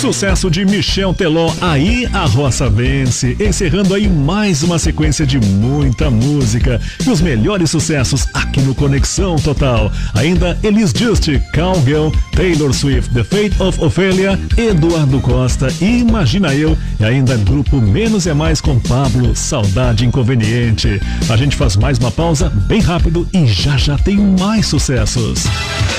Sucesso de Michel Teló, Aí a Roça Vence, encerrando aí mais uma sequência de muita música e os melhores sucessos aqui no Conexão Total. Ainda Elis Just, Cowgirl, Taylor Swift, The Fate of Ophelia, Eduardo Costa, Imagina Eu e ainda Grupo Menos é Mais com Pablo, Saudade Inconveniente. A gente faz mais uma pausa bem rápido e já tem mais sucessos.